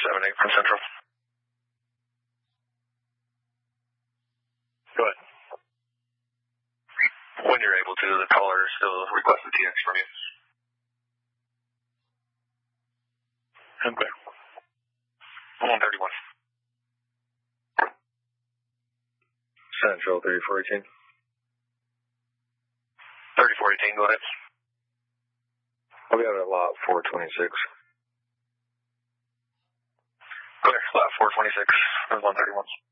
478 from Central. Go ahead. When you're able to, the caller still requests the TX from you. I'm clear. 131. Central 3418. 3418, go ahead. I'll be out at lot 426. Clear, lot 426, 131.